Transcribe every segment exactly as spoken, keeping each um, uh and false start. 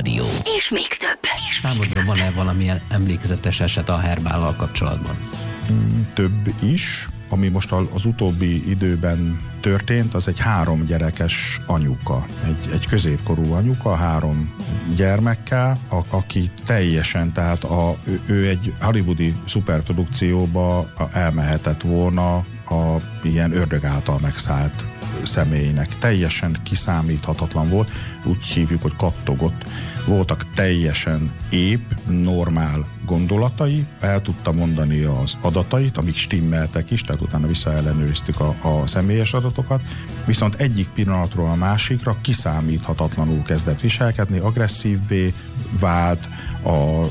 Rádió. És még több. Számodra van-e valamilyen emlékezetes eset a herbállal kapcsolatban? Mm, több is. Ami most az utóbbi időben történt, az egy három gyerekes anyuka, egy, egy középkorú anyuka, három gyermekkel, a, aki teljesen, tehát a, ő, ő egy hollywoodi szuperprodukcióba elmehetett volna a ilyen ördög által megszállt személynek. Teljesen kiszámíthatatlan volt, úgy hívjuk, hogy kattogott. Voltak teljesen ép, normál gondolatai, el tudta mondani az adatait, amik stimmeltek is, tehát utána visszaellenőriztük a, a személyes adatokat, viszont egyik pillanatról a másikra kiszámíthatatlanul kezdett viselkedni, agresszívvé vált, a,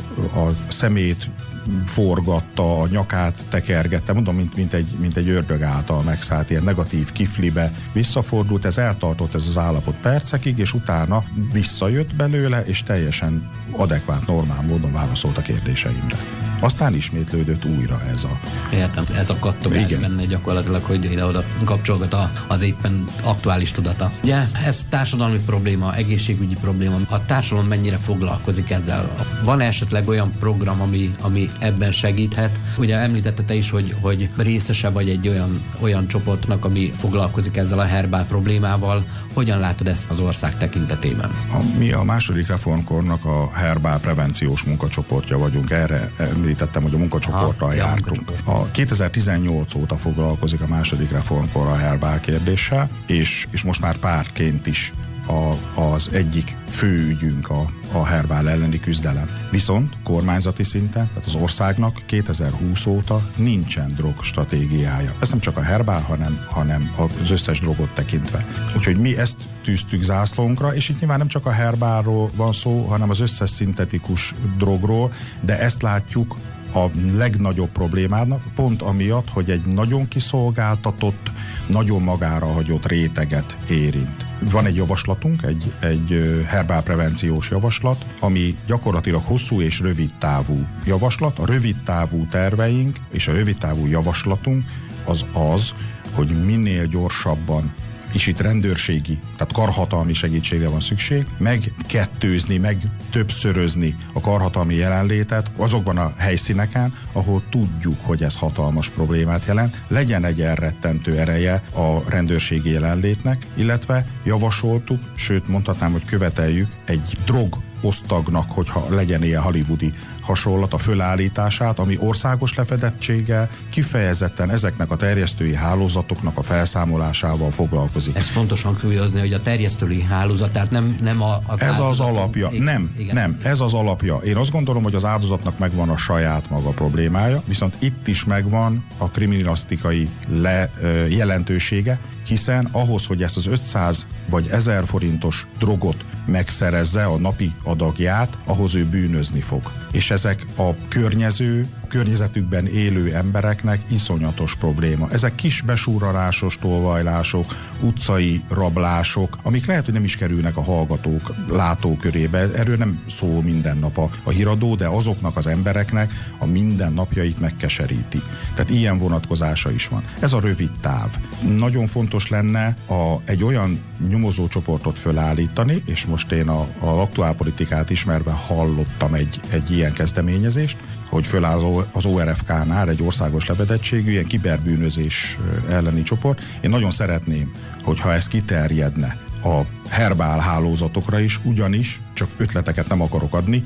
a szemét forgatta, a nyakát tekergette, mondom, mint, mint, egy, mint egy ördög által megszállt, ilyen negatív kiflibe visszafordult, ez eltartott ez az állapot percekig, és utána visszajött belőle, és teljesen adekvát, normál módon válaszolt a kérdéseimre. Aztán ismétlődött újra ez a... Értem, ez a kattogás benne gyakorlatilag, hogy ide-oda kapcsolgat az éppen aktuális tudata. Ugye, ez társadalmi probléma, egészségügyi probléma. A társadalom mennyire foglalkozik ezzel? Van esetleg olyan program, ami, ami ebben segíthet? Ugye említette te is, hogy, hogy részese vagy egy olyan, olyan csoportnak, ami foglalkozik ezzel a herbál problémával. Hogyan látod ezt az ország tekintetében? A, mi a második reformkornak a herbál prevenciós munkacsoportja vagyunk. Erre említettem, hogy a munkacsoporttal ha, jártunk. A kétezer-tizennyolc óta foglalkozik a második reformkor a herbál kérdéssel, és, és most már pártként is A, az egyik fő ügyünk a, a herbál elleni küzdelem. Viszont kormányzati szinten, tehát az országnak kétezer-húsz óta nincsen drogstratégiája. Ez nem csak a herbál, hanem, hanem az összes drogot tekintve. Úgyhogy mi ezt tűztük zászlónkra, és itt nyilván nem csak a herbálról van szó, hanem az összes szintetikus drogról, de ezt látjuk a legnagyobb problémának, pont amiatt, hogy egy nagyon kiszolgáltatott, nagyon magára hagyott réteget érint. Van egy javaslatunk, egy, egy herbálprevenciós javaslat, ami gyakorlatilag hosszú és rövid távú javaslat. A rövid távú terveink és a rövid távú javaslatunk az az, hogy minél gyorsabban, és itt rendőrségi, tehát karhatalmi segítségre van szükség, megkettőzni, meg többszörözni a karhatalmi jelenlétet azokban a helyszíneken, ahol tudjuk, hogy ez hatalmas problémát jelent, legyen egy elrettentő ereje a rendőrségi jelenlétnek, illetve javasoltuk, sőt mondhatnám, hogy követeljük egy drog osztagnak, hogyha legyen ilyen hollywoodi hasonlat, a fölállítását, ami országos lefedettséggel kifejezetten ezeknek a terjesztői hálózatoknak a felszámolásával foglalkozik. Ez fontos hangsúlyozni, hogy a terjesztői hálózat, tehát nem, nem az Ez az alapja. Igen, nem, igen. nem, ez az alapja. Én azt gondolom, hogy az áldozatnak megvan a saját maga problémája, viszont itt is megvan a kriminalisztikai le, jelentősége, hiszen ahhoz, hogy ezt az ötszáz vagy ezer forintos drogot megszerezze, a napi adagját, ahhoz ő bűnözni fog. És ezek a környező, környezetükben élő embereknek iszonyatos probléma. Ezek kis besúrarásos tolvajlások, utcai rablások, amik lehet, hogy nem is kerülnek a hallgatók látókörébe. Erről nem szól minden nap a, a híradó, de azoknak az embereknek a mindennapjait megkeseríti. Tehát ilyen vonatkozása is van. Ez a rövid táv. Nagyon fontos lenne a, egy olyan nyomozócsoportot fölállítani, és most én a, a aktuálpolitikát ismerve hallottam egy, egy ilyen kezdeményezést, hogy föláll az o er ef ká-nál egy országos levedettségű, ilyen kiberbűnözés elleni csoport. Én nagyon szeretném, hogyha ez kiterjedne a herbál hálózatokra is, ugyanis, csak ötleteket nem akarok adni,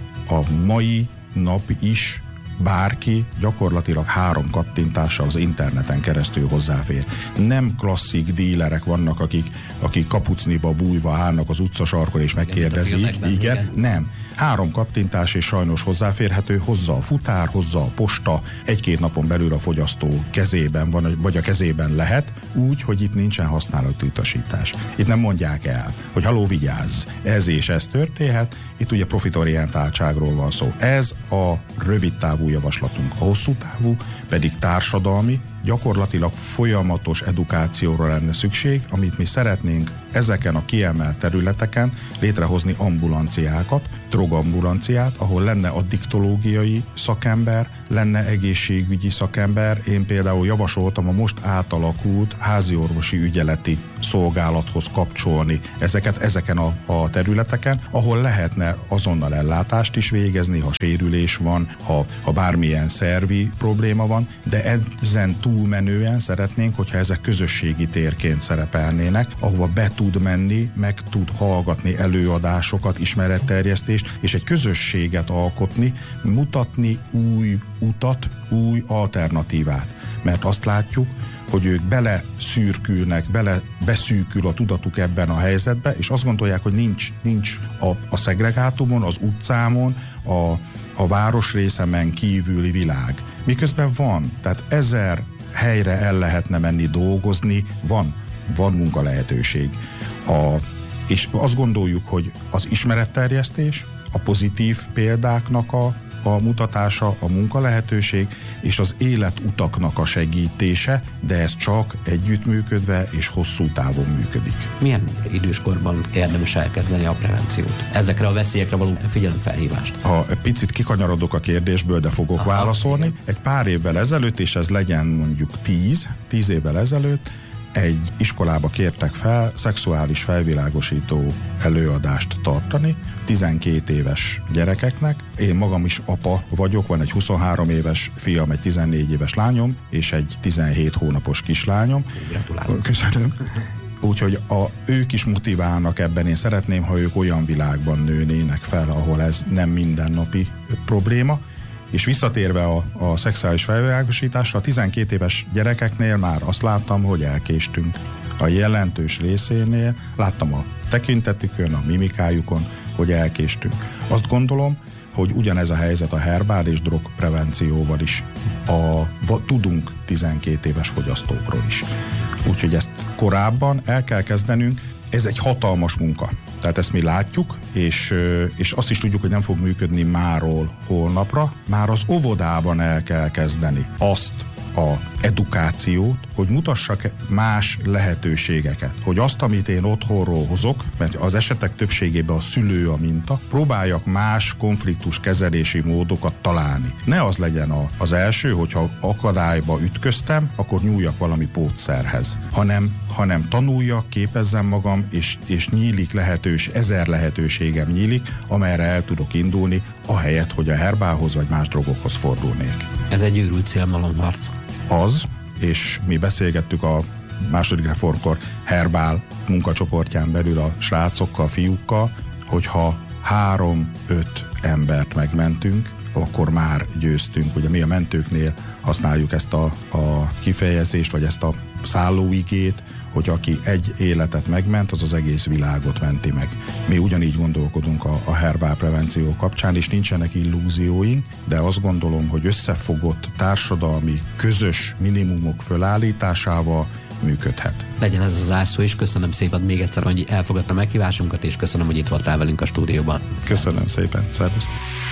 a mai nap is bárki gyakorlatilag három kattintással az interneten keresztül hozzáfér. Nem klasszik dílerek vannak, akik, akik kapucniba bújva állnak az utcasarkon és megkérdezik. Igen, igen, igen, nem. Három kattintás és sajnos hozzáférhető, hozza a futár, hozza a posta, egy-két napon belül a fogyasztó kezében van, vagy a kezében lehet, úgy, hogy itt nincsen használati utasítás. Itt nem mondják el, hogy haló, vigyázz, ez és ez történhet, itt ugye profitorientáltságról van szó. Ez a rövid távú javaslatunk. A hosszú távú pedig társadalmi, gyakorlatilag folyamatos edukációra lenne szükség, amit mi szeretnénk ezeken a kiemelt területeken létrehozni ambulanciákat, drogambulanciát, ahol lenne addiktológiai szakember, lenne egészségügyi szakember. Én például javasoltam a most átalakult háziorvosi ügyeleti szolgálathoz kapcsolni ezeket ezeken a, a területeken, ahol lehetne azonnal ellátást is végezni, ha sérülés van, ha, ha bármilyen szervi probléma van, de ezen túlmenően szeretnénk, hogyha ezek közösségi térként szerepelnének, ahova be tud menni, meg tud hallgatni előadásokat, ismeretterjesztést, és egy közösséget alkotni, mutatni új utat, új alternatívát. Mert azt látjuk, hogy ők bele szürkülnek, bele beszűkül a tudatuk ebben a helyzetbe, és azt gondolják, hogy nincs, nincs a, a szegregátumon, az utcámon, a, a városrészemen kívüli világ. Miközben van, tehát ezer helyre el lehetne menni dolgozni, van, van munka lehetőség. A, és azt gondoljuk, hogy az ismeretterjesztés, a pozitív példáknak a a mutatása, a munkalehetőség és az életutaknak a segítése, de ez csak együttműködve és hosszú távon működik. Milyen időskorban érdemes elkezdeni a prevenciót? Ezekre a veszélyekre való figyelemfelhívást? Ha picit kikanyarodok a kérdésből, de fogok Aha, válaszolni. Igen. Egy pár évvel ezelőtt, és ez legyen mondjuk tíz, tíz évvel ezelőtt, egy iskolába kértek fel szexuális felvilágosító előadást tartani tizenkét éves gyerekeknek. Én magam is apa vagyok, van egy huszonhárom éves fiam, egy tizennégy éves lányom, és egy tizenhét hónapos kislányom. Gratulálok. Köszönöm. Úgyhogy a, ők is motiválnak ebben. Én szeretném, ha ők olyan világban nőnének fel, ahol ez nem mindennapi probléma. És visszatérve a, a szexuális felvilágosításra, a tizenkét éves gyerekeknél már azt láttam, hogy elkéstünk. A jelentős részénél láttam a tekintetükön, a mimikájukon, hogy elkéstünk. Azt gondolom, hogy ugyanez a helyzet a herbál és drogprevencióval is. A, va, tudunk tizenkét éves fogyasztókról is. Úgyhogy ezt korábban el kell kezdenünk. Ez egy hatalmas munka. Tehát ezt mi látjuk, és, és azt is tudjuk, hogy nem fog működni máról holnapra. Már az óvodában el kell kezdeni azt a edukációt, hogy mutassak más lehetőségeket. Hogy azt, amit én otthonról hozok, mert az esetek többségében a szülő a minta, próbáljak más konfliktus kezelési módokat találni. Ne az legyen a, az első, hogyha akadályba ütköztem, akkor nyúljak valami pótszerhez, hanem, hanem tanuljak, képezzem magam, és, és nyílik lehetős, ezer lehetőségem nyílik, amelyre el tudok indulni, ahelyett, hogy a herbához vagy más drogokhoz fordulnék. Ez egy őrült célmalomharc. Az, és mi beszélgettük a második reformkor herbál munkacsoportján belül a srácokkal, fiúkkal, hogyha három-öt embert megmentünk, akkor már győztünk. Ugye mi a mentőknél használjuk ezt a, a kifejezést, vagy ezt a szállóigét, hogy aki egy életet megment, az az egész világot menti meg. Mi ugyanígy gondolkodunk a, a herbál prevenció kapcsán, és nincsenek illúzióink, de azt gondolom, hogy összefogott társadalmi, közös minimumok fölállításával működhet. Legyen ez az zárszó, és köszönöm szépen még egyszer, hogy elfogadta meghívásunkat, és köszönöm, hogy itt voltál velünk a stúdióban. Köszönöm szépen. Szervusz.